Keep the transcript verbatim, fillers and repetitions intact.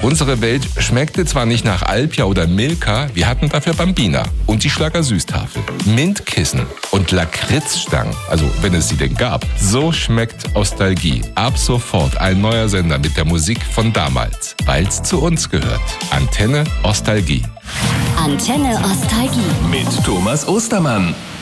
Unsere Welt schmeckte zwar nicht nach Alpia oder Milka, wir hatten dafür Bambina und die Schlager Süßtafel, Mintkissen und Lakritzstangen, also wenn es sie denn gab. So schmeckt Ostalgie. Ab sofort ein neuer Sender mit der Musik von damals, weil's zu uns gehört. Antenne Ostalgie. Antenne Ostalgie Mit Thomas Ostermann.